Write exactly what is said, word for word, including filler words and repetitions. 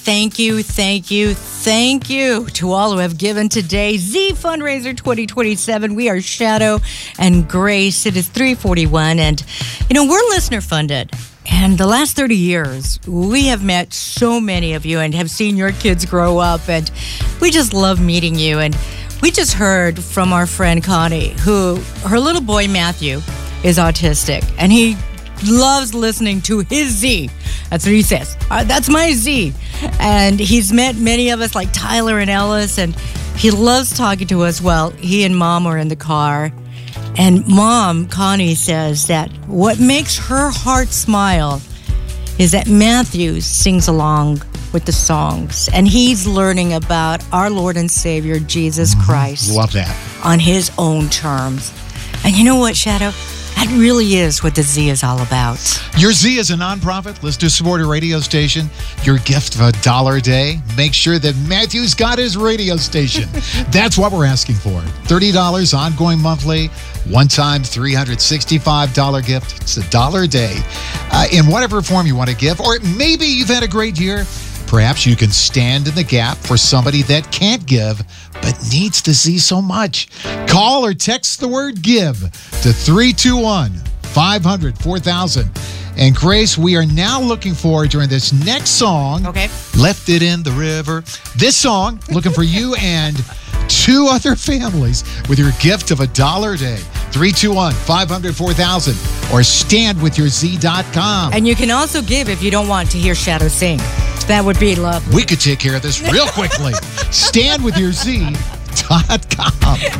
Thank you, thank you, thank you to all who have given today. Z Fundraiser twenty twenty-seven. We are Shadow and Grace. It is three forty-one, and, you know, we're listener funded. And the last thirty years, we have met so many of you and have seen your kids grow up, and we just love meeting you. And we just heard from our friend Connie, who, her little boy Matthew is autistic, and he loves listening to his Z. That's what he says. Uh, that's my Z. And he's met many of us like Tyler and Ellis, and he loves talking to us while he and Mom are in the car. And Mom, Connie, says that what makes her heart smile is that Matthew sings along with the songs, and he's learning about our Lord and Savior, Jesus Christ. Love that. On his own terms. And you know what, Shadow? That really is what the Z is all about. Your Z is a nonprofit, listener-supported radio station. Your gift of a dollar a day. Make sure that Matthew's got his radio station. That's what we're asking for. thirty dollars ongoing monthly, one-time three hundred sixty-five dollars gift. It's a dollar a day uh, in whatever form you want to give. Or maybe you've had a great year. Perhaps you can stand in the gap for somebody that can't give but needs the Z so much. Call or text the word GIVE to three two one, five hundred, four thousand. And Grace, we are now looking for, during this next song, okay, Left It in the River. This song, looking for you and two other families with your gift of a dollar a day. three two one, five hundred, four thousand. Or stand with your Z dot com. And you can also give if you don't want to hear Shadow sing. That would be lovely. We could take care of this real quickly. stand with your Z dot com.